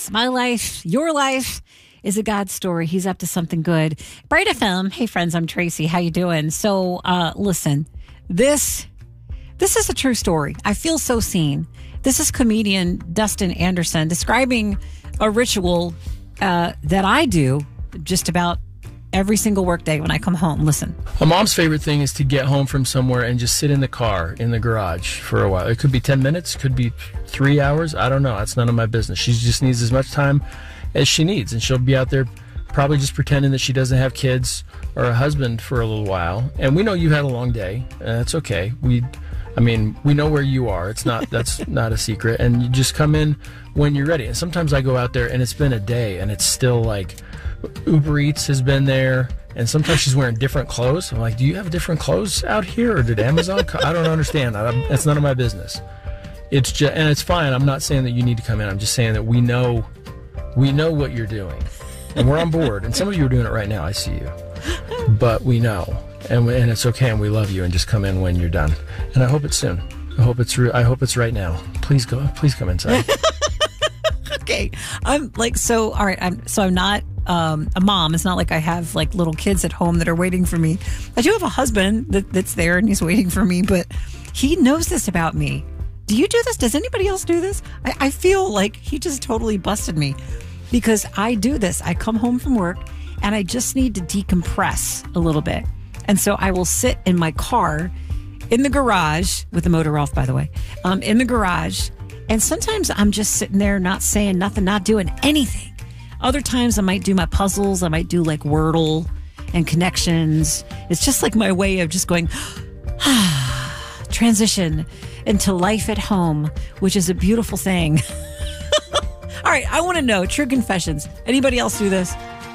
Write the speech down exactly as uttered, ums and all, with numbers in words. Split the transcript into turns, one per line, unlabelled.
Yes, my life, your life is a God story. He's up to something good. Bright F M. Hey, friends, I'm Tracy. How you doing? So, uh, listen, this this is a true story. I feel so seen. This is comedian Dustin Anderson describing a ritual uh, that I do just about every single workday when I come home. Listen.
A mom's favorite thing is to get home from somewhere and just sit in the car, in the garage for a while. It could be ten minutes, could be three hours. I don't know. That's none of my business. She just needs as much time as she needs. And she'll be out there probably just pretending that she doesn't have kids or a husband for a little while. And we know you had a long day. And that's okay. We, I mean, we know where you are. It's not, that's not a secret. And you just come in when you're ready. And sometimes I go out there and it's been a day and it's still like, Uber Eats has been there, and sometimes she's wearing different clothes. I'm like, do you have different clothes out here, or did Amazon co-? I don't understand. I, that's none of my business. It's just, and it's fine. I'm not saying that you need to come in. I'm just saying that we know, we know what you're doing, and we're on board. And some of you are doing it right now. I see you, but we know, and we, and it's okay, and we love you. And just come in when you're done. And I hope it's soon. I hope it's. Re- I hope it's right now. Please go. Please come inside.
Okay, I'm like so. All right, I'm so I'm not. Um, a mom. It's not like I have like little kids at home that are waiting for me. I do have a husband that, that's there and he's waiting for me, but he knows this about me. Do you do this? Does anybody else do this? I, I feel like he just totally busted me because I do this. I come home from work and I just need to decompress a little bit. And so I will sit in my car in the garage with the motor off, by the way, um, in the garage. And sometimes I'm just sitting there, not saying nothing, not doing anything. Other times I might do my puzzles. I might do like Wordle and connections. It's just like my way of just going, transition into life at home, which is a beautiful thing. All right, I want to know, true confessions. Anybody else do this?